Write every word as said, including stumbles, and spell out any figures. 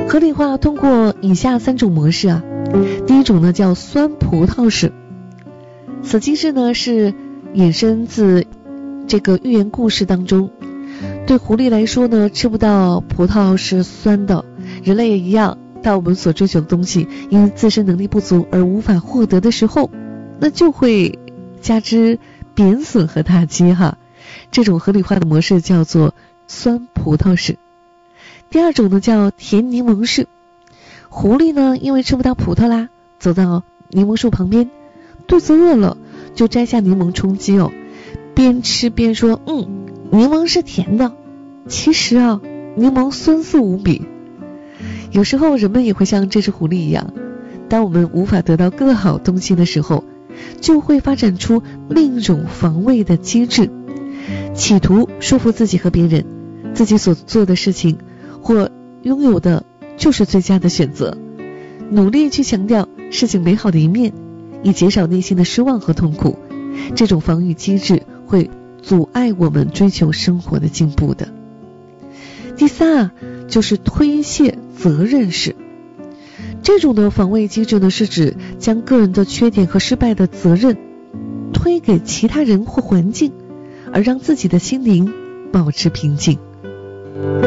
合理化通过以下三种模式啊。第一种呢叫酸葡萄式，此机制呢是衍生自这个寓言故事当中。对狐狸来说呢，吃不到葡萄是酸的，人类也一样。当我们所追求的东西因自身能力不足而无法获得的时候，那就会加之贬损和打击哈。这种合理化的模式叫做酸葡萄式。第二种呢叫甜柠檬式，狐狸呢因为吃不到葡萄啦，走到柠檬树旁边，肚子饿了就摘下柠檬充饥哦，边吃边说嗯，柠檬是甜的，其实啊柠檬酸涩无比。有时候人们也会像这只狐狸一样，当我们无法得到更好东西的时候，就会发展出另一种防卫的机制，企图说服自己和别人，自己所做的事情或拥有的就是最佳的选择，努力去强调事情美好的一面，以减少内心的失望和痛苦。这种防御机制会阻碍我们追求生活的进步的。第三啊，就是推卸责任式。这种的防卫机制呢，是指将个人的缺点和失败的责任推给其他人或环境，而让自己的心灵保持平静。